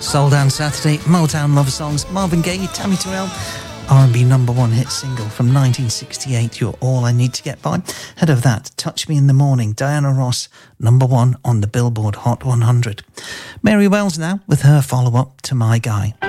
Soul Dance Saturday, Motown Love Songs, Marvin Gaye, Tammy Terrell, R&B number one hit single from 1968, You're All I Need to Get By. Ahead of that, Touch Me in the Morning, Diana Ross, number one on the Billboard Hot 100. Mary Wells now with her follow-up to My Guy.